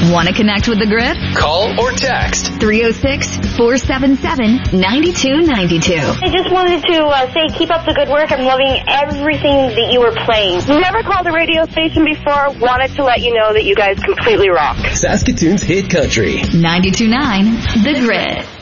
Want to connect with the Grid? Call or text 306-477-9292. I just wanted to say keep up the good work. I'm loving everything that you were playing. Never called a radio station before. Wanted to let you know that you guys completely rock. Saskatoon's Hit Country. 92.9 The Grid.